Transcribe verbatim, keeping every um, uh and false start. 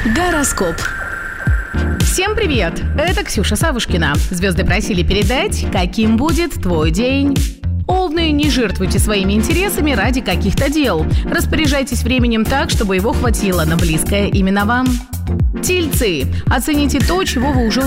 Гороскоп. Всем привет! Это Ксюша Савушкина. Звезды просили передать, каким будет твой день. Овны, не жертвуйте своими интересами ради каких-то дел. Распоряжайтесь временем так, чтобы его хватило на близкое именно вам. Тельцы, оцените то, чего вы уже